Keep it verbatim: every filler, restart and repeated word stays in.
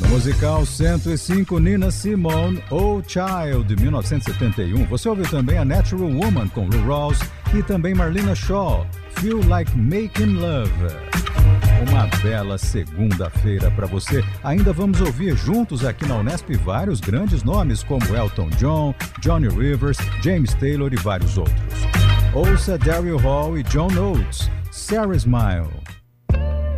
Musical cento e cinco, Nina Simone, Oh Child, de mil novecentos e setenta e um. Você ouviu também a Natural Woman, com Lou Rawls, e também Marlena Shaw, Feel Like Making Love. Uma bela segunda-feira para você. Ainda vamos ouvir juntos aqui na Unesp vários grandes nomes, como Elton John, Johnny Rivers, James Taylor e vários outros. Ouça Daryl Hall e John Oates, Sarah Smile.